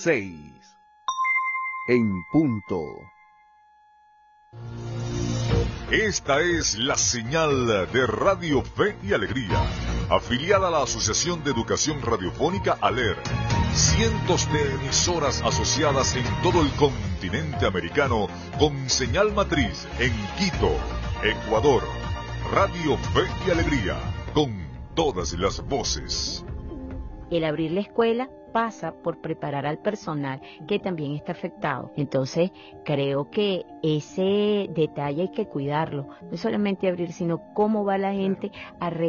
6 en punto. Esta es la señal de Radio Fe y Alegría, afiliada a la Asociación de Educación Radiofónica ALER. Cientos de emisoras asociadas en todo el continente americano con señal matriz en Quito, Ecuador. Radio Fe y Alegría, con todas las voces. El abrir la escuela pasa por preparar al personal que también está afectado. Entonces, creo que ese detalle hay que cuidarlo. No solamente abrir, sino cómo va la gente a